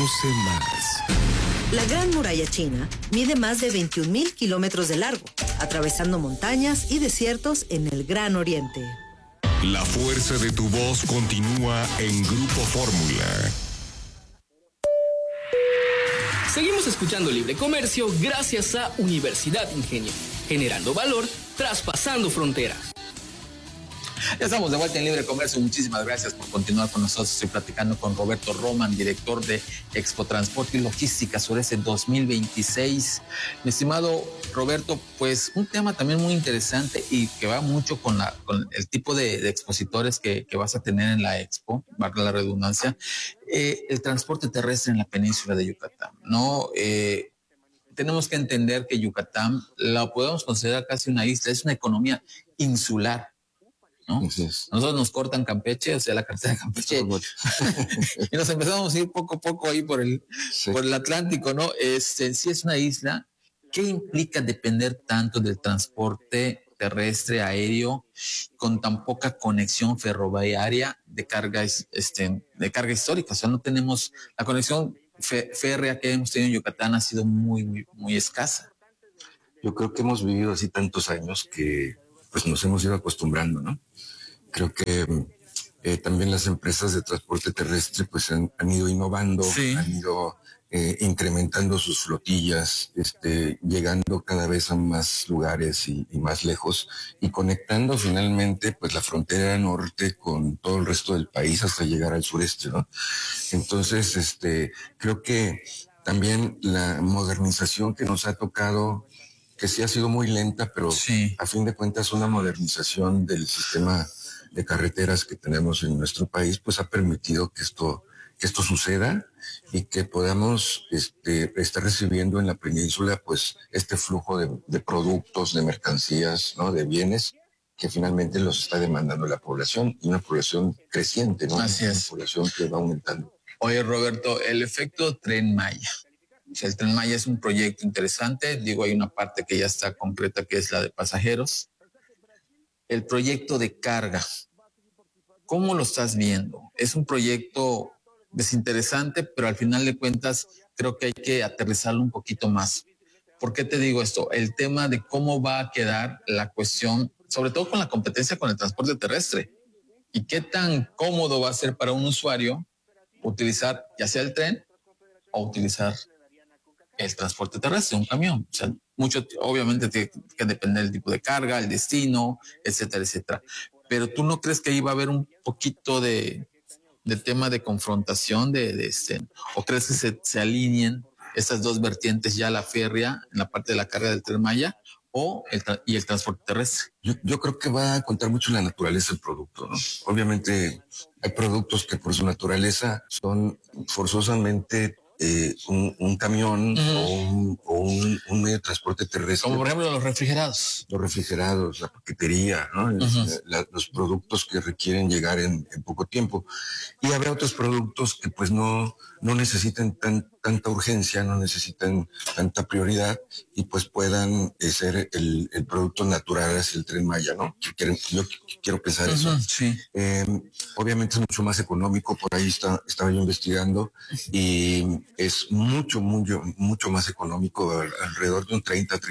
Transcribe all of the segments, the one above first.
Conoce más. La Gran Muralla China mide más de 21,000 kilómetros de largo, atravesando montañas y desiertos en el Gran Oriente. La fuerza de tu voz continúa en Grupo Fórmula. Seguimos escuchando Libre Comercio gracias a Universidad Ingenio, generando valor, traspasando fronteras. Ya estamos de vuelta en Libre Comercio. Muchísimas gracias por continuar con nosotros. Estoy platicando con Roberto Roman, director de Expo Transporte y Logística Sureste 2026. Mi estimado Roberto, pues un tema también muy interesante y que va mucho con el tipo de expositores que vas a tener en la Expo, valga la redundancia, el transporte terrestre en la península de Yucatán, ¿no? Tenemos que entender que Yucatán la podemos considerar casi una isla, es una economía insular, ¿no? Nosotros nos cortan Campeche, o sea, la carretera de Campeche, y nos empezamos a ir poco a poco ahí por el Atlántico, ¿no? Sí es una isla. ¿Qué implica depender tanto del transporte terrestre, aéreo, con tan poca conexión ferroviaria de carga histórica? O sea, no tenemos la conexión férrea que hemos tenido en Yucatán, ha sido muy, muy, muy escasa. Yo creo que hemos vivido así tantos años que pues nos hemos ido acostumbrando, ¿no? Creo que también las empresas de transporte terrestre pues han ido innovando, han ido incrementando sus flotillas, llegando cada vez a más lugares y más lejos y conectando finalmente pues la frontera norte con todo el resto del país hasta llegar al sureste, ¿no? Entonces, creo que también la modernización que nos ha tocado, que sí ha sido muy lenta, pero a fin de cuentas una modernización del sistema de carreteras que tenemos en nuestro país, pues ha permitido que esto suceda y que podamos estar recibiendo en la península pues este flujo de productos, de mercancías, ¿no? De bienes que finalmente los está demandando la población, y una población creciente, ¿no? Así es. Una población que va aumentando. Oye, Roberto, el efecto Tren Maya. O sea, el Tren Maya es un proyecto interesante. Digo, hay una parte que ya está concreta, que es la de pasajeros. El proyecto de carga, ¿cómo lo estás viendo? Es un proyecto desinteresante, pero al final de cuentas creo que hay que aterrizarlo un poquito más. ¿Por qué te digo esto? El tema de cómo va a quedar la cuestión, sobre todo con la competencia con el transporte terrestre, y qué tan cómodo va a ser para un usuario utilizar ya sea el tren o utilizar el transporte terrestre, un camión. O sea, mucho, obviamente tiene que depender del tipo de carga, el destino, etcétera, etcétera. Pero ¿tú no crees que ahí va a haber un poquito de tema de confrontación o crees que se alineen estas dos vertientes, ya la férrea en la parte de la carga del Tren Maya y el transporte terrestre? Yo creo que va a contar mucho la naturaleza del producto, ¿no? Obviamente hay productos que por su naturaleza son forzosamente un camión o un medio de transporte terrestre. Como por ejemplo los refrigerados. Los refrigerados, la paquetería, ¿no? Los productos que requieren llegar en poco tiempo. Y habrá otros productos que pues no necesitan tanta urgencia, no necesitan tanta prioridad y pues puedan ser el producto natural hacia el Tren Maya, ¿no? Yo quiero pensar eso. Sí. Obviamente es mucho más económico, por ahí estaba yo investigando, y es mucho más económico, alrededor de un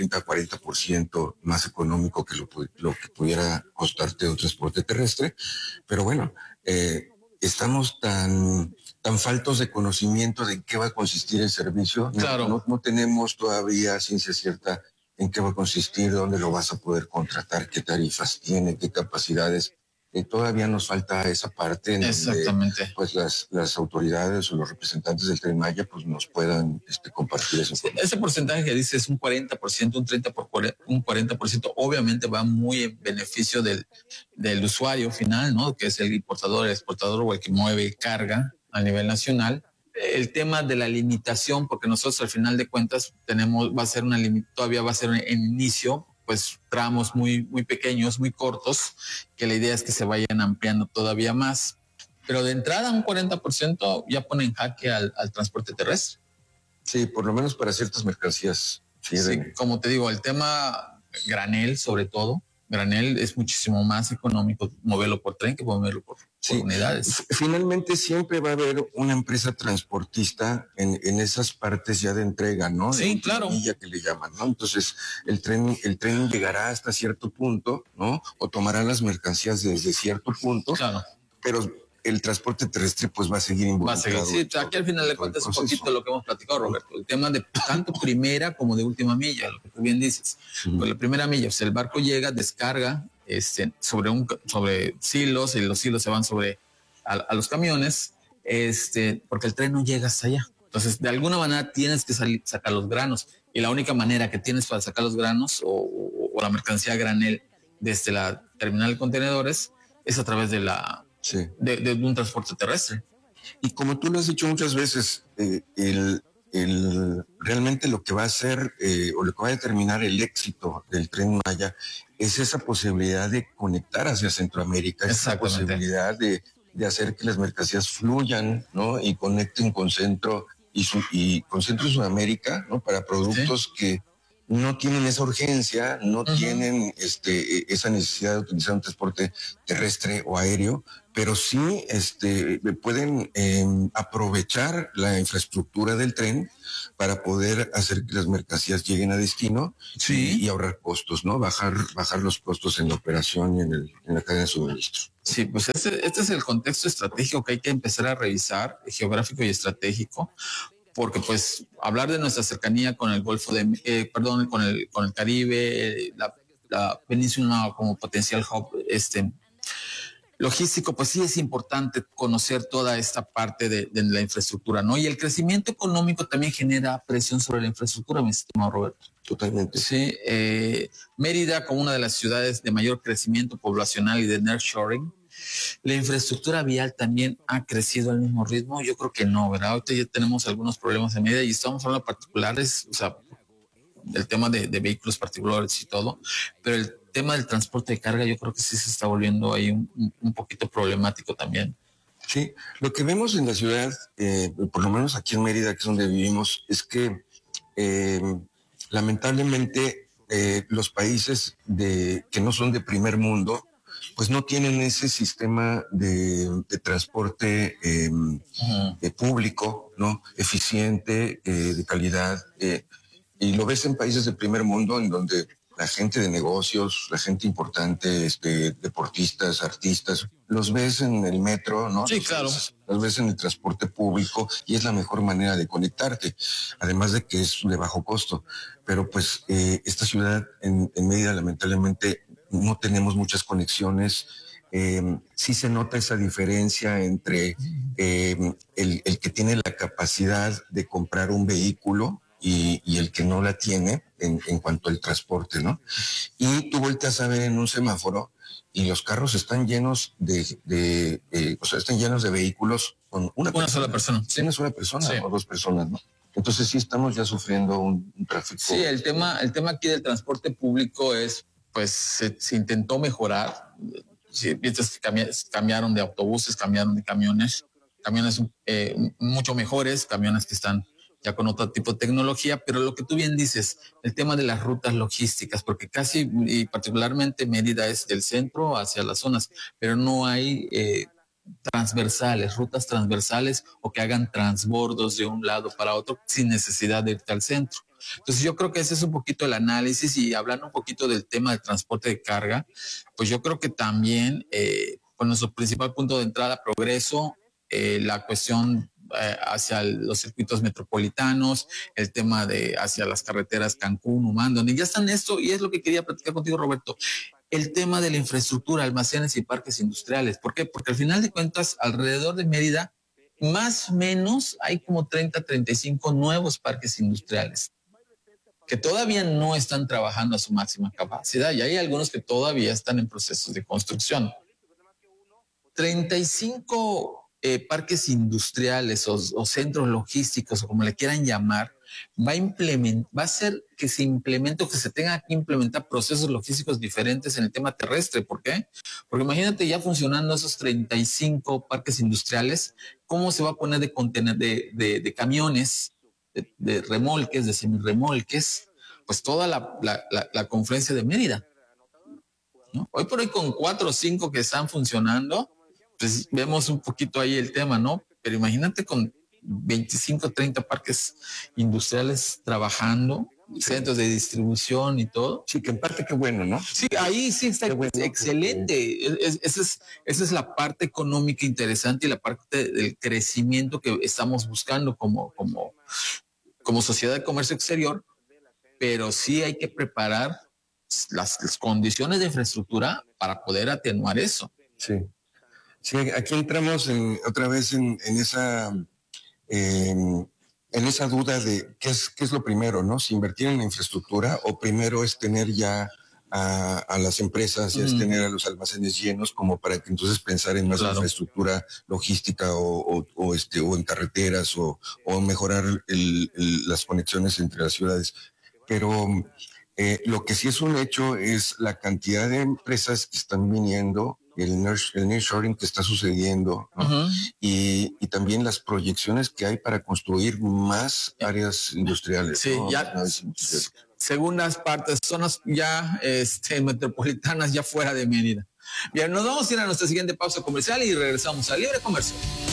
40% más económico que lo que pudiera costarte un transporte terrestre. Pero bueno, estamos tan faltos de conocimiento de en qué va a consistir el servicio. Claro. No tenemos todavía ciencia cierta en qué va a consistir, dónde lo vas a poder contratar, qué tarifas tiene, qué capacidades. Todavía nos falta esa parte en Exactamente. donde pues las autoridades o los representantes del Tren Maya pues nos puedan compartir eso. Ese porcentaje que dices, un 40%, un 40%, obviamente va muy en beneficio del usuario final, ¿no? Que es el importador, el exportador o el que mueve carga a nivel nacional. El tema de la limitación, porque nosotros al final de cuentas todavía va a ser en inicio, pues tramos muy, muy pequeños, muy cortos, que la idea es que se vayan ampliando todavía más. Pero de entrada un 40% ya pone en jaque al transporte terrestre. Sí, por lo menos para ciertas mercancías. Sí, como te digo, el tema granel sobre todo, granel es muchísimo más económico moverlo por tren que moverlo por unidades. Finalmente siempre va a haber una empresa transportista en esas partes ya de entrega, ¿no? Sí, claro. Que le llaman, ¿no? Entonces el tren llegará hasta cierto punto, ¿no? O tomará las mercancías desde cierto punto. Claro. Pero el transporte terrestre pues va a seguir involucrado. Va a seguir, sí. Aquí al final de cuentas es un poquito lo que hemos platicado, Roberto. El tema de tanto primera como de última milla, lo que tú bien dices. Pues la primera milla, pues el barco llega, descarga sobre silos, y los silos se van a los camiones, porque el tren no llega hasta allá. Entonces, de alguna manera tienes que sacar los granos. Y la única manera que tienes para sacar los granos o la mercancía a granel desde la terminal de contenedores es a través de de un transporte terrestre. Y como tú lo has dicho muchas veces, realmente lo que va a hacer o lo que va a determinar el éxito del Tren Maya es esa posibilidad de conectar hacia Centroamérica, esa posibilidad de hacer que las mercancías fluyan, ¿no? Y conecten con Centro y con Centro y Sudamérica, ¿no? Para productos que no tienen esa urgencia, no tienen esa necesidad de utilizar un transporte terrestre o aéreo, pero sí pueden aprovechar la infraestructura del tren para poder hacer que las mercancías lleguen a destino y ahorrar costos, ¿no? Bajar los costos en la operación y en la cadena de suministro. Sí, pues este es el contexto estratégico que hay que empezar a revisar, geográfico y estratégico, porque pues hablar de nuestra cercanía con el Golfo con el Caribe, la península como potencial hub logístico, pues sí es importante conocer toda esta parte de la infraestructura, ¿no? Y el crecimiento económico también genera presión sobre la infraestructura, mi estimado Roberto. Totalmente. Sí, Mérida, como una de las ciudades de mayor crecimiento poblacional y de nearshoring, la infraestructura vial también ha crecido al mismo ritmo. Yo creo que no, ¿verdad? Ahorita ya tenemos algunos problemas en Mérida y estamos hablando de particulares, o sea, el tema de vehículos particulares y todo, pero el tema del transporte de carga yo creo que sí se está volviendo ahí un poquito problemático también. Sí, lo que vemos en la ciudad, por lo menos aquí en Mérida, que es donde vivimos, es que lamentablemente los países que no son de primer mundo, pues no tienen ese sistema de transporte público, ¿no? Eficiente, de calidad. Y lo ves en países de primer mundo en donde la gente de negocios, la gente importante, deportistas, artistas, los ves en el metro, ¿no? Sí, claro. Los ves en el transporte público y es la mejor manera de conectarte, además de que es de bajo costo. Pero pues esta ciudad en Mérida lamentablemente no tenemos muchas conexiones. Sí se nota esa diferencia entre el que tiene la capacidad de comprar un vehículo y el que no la tiene en cuanto al transporte, ¿no? Y tú volteas a ver en un semáforo y los carros están llenos están llenos de vehículos con una sola persona. Sí. Una sola persona o dos personas, ¿no? Entonces sí estamos ya sufriendo un tráfico. Sí, el tema aquí del transporte público es, pues se intentó mejorar. Si piensas que cambiaron de autobuses, cambiaron de camiones mucho mejores, camiones que están ya con otro tipo de tecnología, pero lo que tú bien dices, el tema de las rutas logísticas, porque casi y particularmente Mérida es del centro hacia las zonas, pero no hay rutas transversales o que hagan transbordos de un lado para otro sin necesidad de irte al centro. Entonces yo creo que ese es un poquito el análisis, y hablando un poquito del tema del transporte de carga, pues yo creo que también con nuestro principal punto de entrada, Progreso, la cuestión hacia los circuitos metropolitanos, el tema hacia las carreteras Cancún, Humán, donde ya están esto, y es lo que quería platicar contigo, Roberto, el tema de la infraestructura, almacenes y parques industriales. ¿Por qué? Porque al final de cuentas, alrededor de Mérida, más o menos hay como 35 nuevos parques industriales que todavía no están trabajando a su máxima capacidad, y hay algunos que todavía están en procesos de construcción. 35 parques industriales o centros logísticos, o como le quieran llamar, va a hacer que se implemente o que se tenga que implementar procesos logísticos diferentes en el tema terrestre. ¿Por qué? Porque imagínate ya funcionando esos 35 parques industriales, ¿cómo se va a poner de camiones, de remolques, de semirremolques, pues toda la confluencia de Mérida? ¿no? Hoy por hoy con 4 o 5 que están funcionando, pues vemos un poquito ahí el tema, ¿no? Pero imagínate con 25, 30 parques industriales trabajando, centros de distribución y todo. Sí, que en parte qué bueno, ¿no? Sí, ahí sí está bueno, excelente. Esa es la parte económica interesante y la parte del crecimiento que estamos buscando como sociedad de comercio exterior, pero sí hay que preparar las condiciones de infraestructura para poder atenuar eso. Sí. Sí, aquí entramos otra vez en esa duda de qué es lo primero, ¿no? Si invertir en la infraestructura o primero es tener ya a las empresas, ya es tener a los almacenes llenos como para que entonces pensar en más infraestructura logística o en carreteras o mejorar las conexiones entre las ciudades. Pero lo que sí es un hecho es la cantidad de empresas que están viniendo, el nearshoring que está sucediendo, ¿no? Y también las proyecciones que hay para construir más áreas industriales. Sí, ¿no? Ya según las partes, zonas ya metropolitanas ya fuera de Mérida. Bien, nos vamos a ir a nuestra siguiente pausa comercial y regresamos a Libre Comercio.